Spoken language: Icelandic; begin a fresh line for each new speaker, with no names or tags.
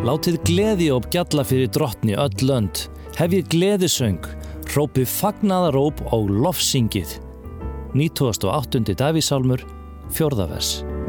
Látið gleði og gjalla fyrir drottni öll lönd, hefjið gleðisöng, hrópið fagnaðaróp og lofsyngið. 98. Davíðssálmur, 4. vers.